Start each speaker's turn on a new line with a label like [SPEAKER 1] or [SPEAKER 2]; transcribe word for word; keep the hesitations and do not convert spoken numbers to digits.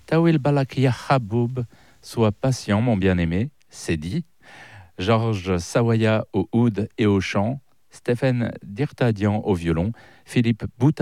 [SPEAKER 1] Tawil Balak Yahaboub, sois patient, mon bien-aimé, c'est dit. Georges Sawaya au oud et au chant, Stéphane Dirtadian au violon, Philippe Bouta